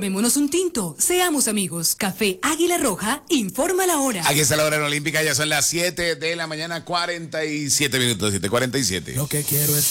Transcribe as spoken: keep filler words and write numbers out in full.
Tomémonos un tinto, seamos amigos. Café Águila Roja, informa la hora. Aquí está la hora olímpica, ya son las siete de la mañana, cuarenta y siete minutos, siete cuarenta y siete. Lo que quiero es